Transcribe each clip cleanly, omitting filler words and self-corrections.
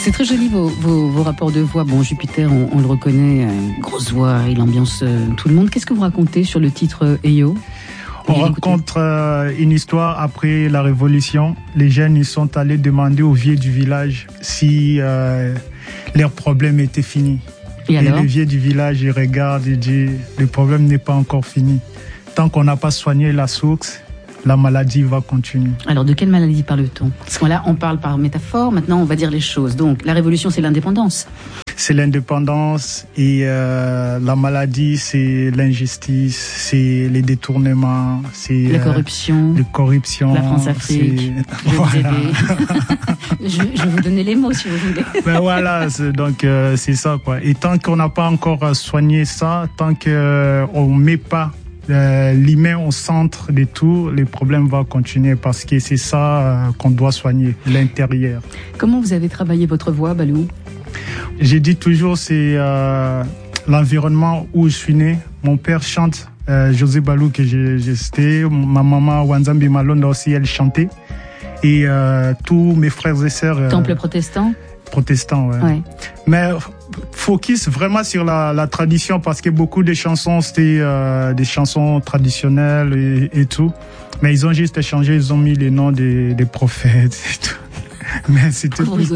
C'est très joli vos rapports de voix. Bon, Jupiter, on le reconnaît, grosse voix, il ambiance tout le monde. Qu'est-ce que vous racontez sur le titre Eyo ? On raconte une histoire après la Révolution. Les jeunes ils sont allés demander aux vieux du village si leurs problèmes étaient finis. Et le vieux du village, il regarde et dit le problème n'est pas encore fini. Tant qu'on n'a pas soigné la source, la maladie va continuer. Alors, de quelle maladie parle-t-on ? Parce que là, on parle par métaphore, maintenant on va dire les choses. Donc, la révolution, c'est l'indépendance. C'est l'indépendance et la maladie, c'est l'injustice, c'est les détournements, c'est la corruption, la France-Afrique. Je vais vous aider. je vais vous donner les mots si vous voulez. Ben voilà, donc c'est ça quoi. Et tant qu'on n'a pas encore soigné ça, tant qu'on met pas l'humain au centre de tout, les problèmes vont continuer parce que c'est ça qu'on doit soigner, l'intérieur. Comment vous avez travaillé votre voix, Balou ? J'ai dit toujours, c'est l'environnement où je suis né. Mon père chante, José Balou, que j'ai cité. Ma maman, Wanzambi Malonda aussi, elle chantait. Et tous mes frères et sœurs... Temple protestant ? Protestant, ouais. Mais focus vraiment sur la tradition parce que beaucoup de chansons, c'était des chansons traditionnelles et tout. Mais ils ont juste changé, ils ont mis les noms des prophètes et tout. Mais c'était plus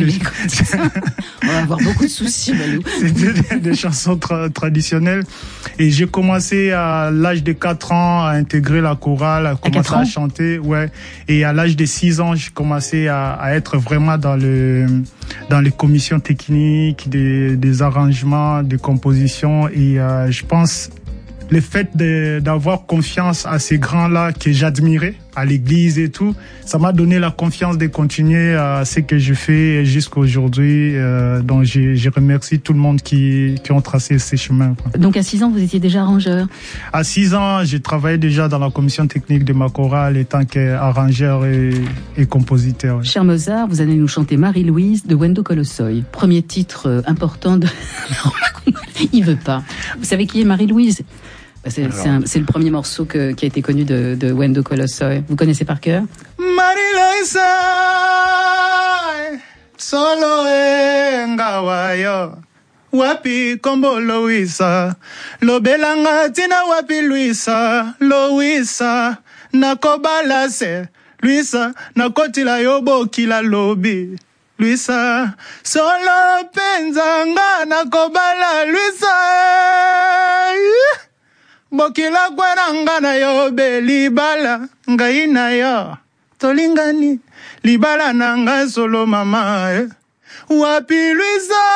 on va avoir beaucoup de soucis, Balou. C'était des chansons traditionnelles. Et j'ai commencé à l'âge de 4 ans à intégrer la chorale, à commencer à chanter, ouais. Et à l'âge de 6 ans, j'ai commencé à être vraiment dans les commissions techniques, des arrangements, des compositions. Et je pense le fait d'avoir confiance à ces grands-là que j'admirais, à l'église et tout, ça m'a donné la confiance de continuer à ce que je fais jusqu'à aujourd'hui. Donc, je remercie tout le monde qui ont tracé ces chemins, quoi. Donc, à 6 ans, vous étiez déjà arrangeur ? À 6 ans, j'ai travaillé déjà dans la commission technique de ma chorale en tant qu'arrangeur et compositeur. Ouais. Cher Mozart, vous allez nous chanter Marie-Louise de Wendo Colossoy. Premier titre important de... Il veut pas. Vous savez qui est Marie-Louise ? C'est le premier morceau qui a été connu de Wendo Colossoy. Vous connaissez par cœur ? Marie-Louise, solo ngawayo. Wapi kombo Louisa, lobelanga tina wapi Louisa, Louisa, nakobalase, Louisa, nakotila yobo kila lobi. Luisa, solo penzanga nakobala Luisa. Bokila gwaranga na yo be libala ngaina yo. Tolingani libala nanga solo mama. Wapi Luisa.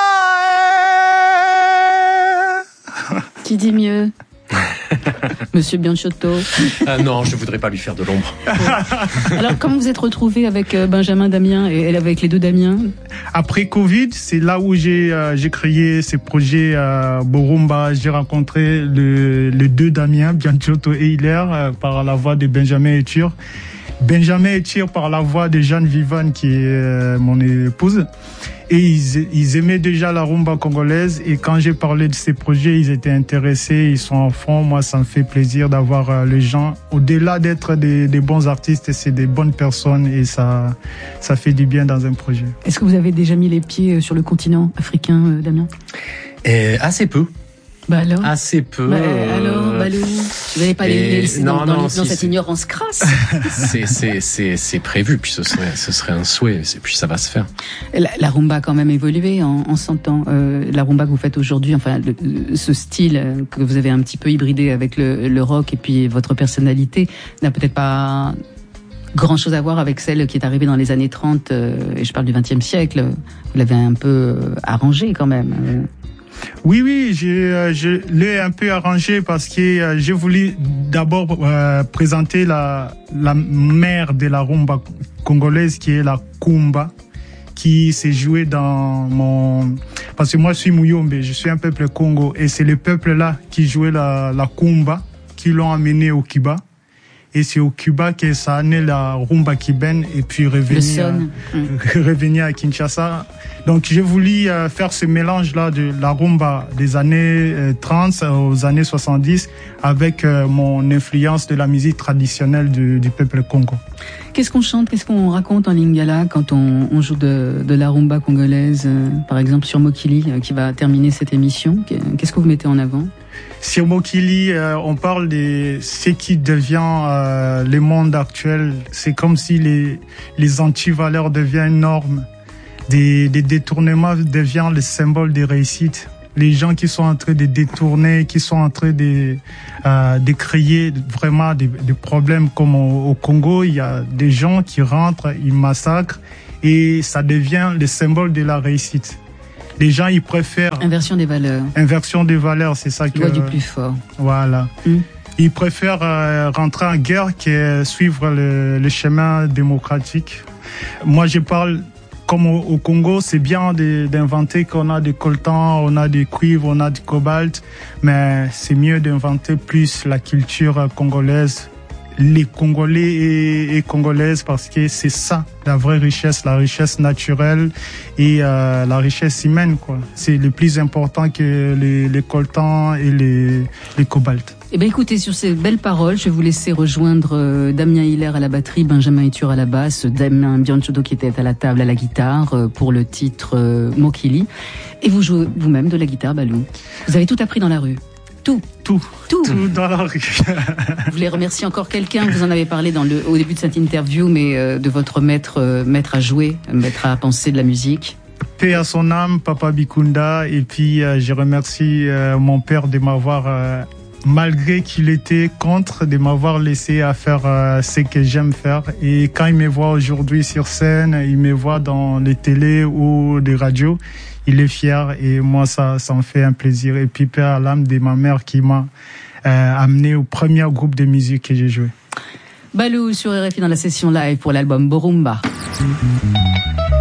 Qui dit mieux? Monsieur Bianciotto. Non, je ne voudrais pas lui faire de l'ombre. Alors, comment vous êtes retrouvé avec Benjamin Damien et avec les deux Damien? Après Covid, c'est là où j'ai créé ce projet Borumba. J'ai rencontré les deux Damien, Bianciotto et Hilaire, par la voix de Benjamin Etur. Benjamin Etur par la voix de Jeanne Vivane, qui est mon épouse. Et ils aimaient déjà la rumba congolaise. Et quand j'ai parlé de ces projets, ils étaient intéressés, ils sont en fond. Moi, ça me fait plaisir d'avoir les gens. Au-delà d'être des bons artistes, c'est des bonnes personnes et ça fait du bien dans un projet. Est-ce que vous avez déjà mis les pieds sur le continent africain, Damien? Assez peu. Bah alors assez peu. Bah alors, Balou, vous n'allez pas les laisser dans cette ignorance crasse. C'est prévu, puis ce serait un souhait, et puis ça va se faire. La rumba a quand même évolué en 100 ans. La rumba que vous faites aujourd'hui, enfin ce style que vous avez un petit peu hybridé avec le rock et puis votre personnalité n'a peut-être pas grand chose à voir avec celle qui est arrivée dans les années 30, et je parle du XXe siècle. Vous l'avez un peu arrangée quand même. Oui, je l'ai un peu arrangé parce que j'ai voulu d'abord présenter la mère de la rumba congolaise qui est la kumba, qui s'est jouée parce que moi je suis Muyombe, je suis un peuple Congo et c'est le peuple là qui jouait la kumba, qui l'ont amené au Kiba. Et c'est au Cuba que ça a né la rumba cubaine et puis revenir à Kinshasa. Donc j'ai voulu faire ce mélange-là de la rumba des années 30 aux années 70 avec mon influence de la musique traditionnelle du peuple congo. Qu'est-ce qu'on chante, qu'est-ce qu'on raconte en lingala quand on joue de la rumba congolaise, par exemple sur Mokili qui va terminer cette émission? Qu'est-ce que vous mettez en avant? Sur Mokili, on parle de ce qui devient le monde actuel. C'est comme si les antivaleurs deviennent normes. Des détournements deviennent le symbole des réussites. Les gens qui sont en train de détourner, qui sont en train de créer vraiment des problèmes comme au Congo, il y a des gens qui rentrent, ils massacrent et ça devient le symbole de la réussite. Les gens, ils préfèrent... Inversion des valeurs. Inversion des valeurs, c'est ça que... Loi du plus fort. Voilà. Ils préfèrent rentrer en guerre que suivre le chemin démocratique. Moi, je parle, comme au Congo, c'est bien d'inventer qu'on a des coltans, on a des cuivres, on a du cobalt, mais c'est mieux d'inventer plus la culture congolaise, les Congolais et Congolaises, parce que c'est ça la vraie richesse, la richesse naturelle et la richesse humaine, quoi. C'est le plus important que les coltans et les cobalts. Eh bien, écoutez, sur ces belles paroles, je vais vous laisser rejoindre Damien Hiller à la batterie, Benjamin Itur à la basse, Damien Bianchodo qui était à la table à la guitare pour le titre Mokili. Et vous jouez vous-même de la guitare, Balou. Vous avez tout appris dans la rue. Tout dans la rue. Vous voulez remercier encore quelqu'un? Vous en avez parlé au début de cette interview, mais de votre maître à jouer, maître à penser de la musique. Paix à son âme, Papa Bikunda. Et puis je remercie mon père de m'avoir, malgré qu'il était contre, de m'avoir laissé à faire ce que j'aime faire. Et quand il me voit aujourd'hui sur scène, il me voit dans les télés ou des radios, il est fier et moi ça me fait un plaisir. Et puis paix à l'âme de ma mère qui m'a amené au premier groupe de musique que j'ai joué. Balou sur RFI dans la session live pour l'album Borumba.